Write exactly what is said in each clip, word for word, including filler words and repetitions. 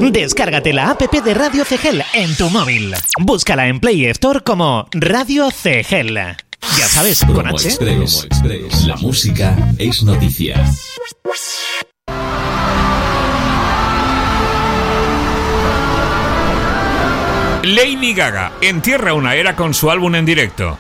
Descárgate la app de Radio C G L en tu móvil. Búscala en Play Store como Radio C G L. Ya sabes, con Promo H. Express. Promo Express. La música es noticia. Lady Gaga entierra una era con su álbum en directo.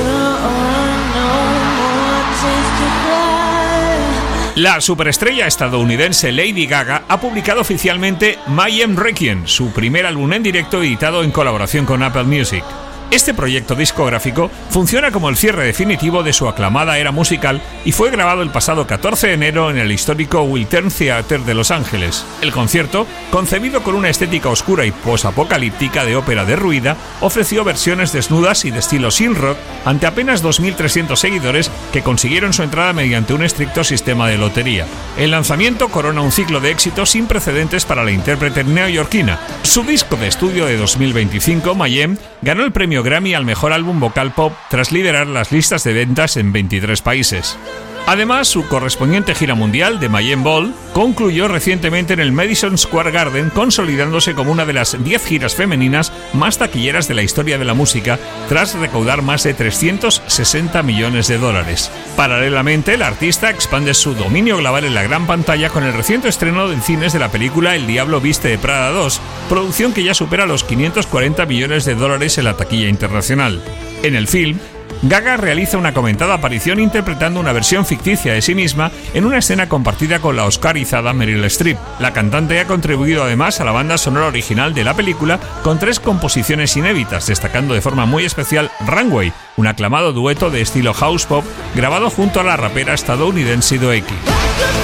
La superestrella estadounidense Lady Gaga ha publicado oficialmente My Em Requiem, su primer álbum en directo editado en colaboración con Apple Music. Este proyecto discográfico funciona como el cierre definitivo de su aclamada era musical y fue grabado el pasado catorce de enero en el histórico Wiltern Theater de Los Ángeles. El concierto, concebido con una estética oscura y posapocalíptica de ópera derruida, ofreció versiones desnudas y de estilo synth rock ante apenas dos mil trescientos seguidores que consiguieron su entrada mediante un estricto sistema de lotería. El lanzamiento corona un ciclo de éxitos sin precedentes para la intérprete neoyorquina. Su disco de estudio de dos mil veinticinco, My Em, ganó el premio Grammy al mejor álbum vocal pop tras liderar las listas de ventas en veintitrés países. Además, su correspondiente gira mundial de My Em Ball concluyó recientemente en el Madison Square Garden, consolidándose como una de las diez giras femeninas más taquilleras de la historia de la música, tras recaudar más de trescientos sesenta millones de dólares. Paralelamente, el artista expande su dominio global en la gran pantalla con el reciente estreno en cines de la película El Diablo Viste de Prada dos, producción que ya supera los quinientos cuarenta millones de dólares en la taquilla internacional. En el film, Gaga realiza una comentada aparición interpretando una versión ficticia de sí misma en una escena compartida con la oscarizada Meryl Streep. La cantante ha contribuido además a la banda sonora original de la película con tres composiciones inéditas, destacando de forma muy especial Runway, un aclamado dueto de estilo house pop grabado junto a la rapera estadounidense Doekie.